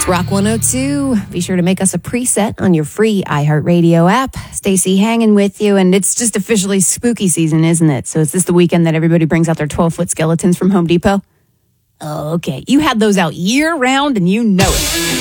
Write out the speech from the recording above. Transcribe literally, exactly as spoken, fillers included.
Rock one oh two. Be sure to make us a preset on your free iHeartRadio app. Stacey hanging with you, and it's just officially spooky season, isn't it? So is this the weekend that everybody brings out their twelve-foot skeletons from Home Depot? Oh, okay. You had those out year-round, and you know it.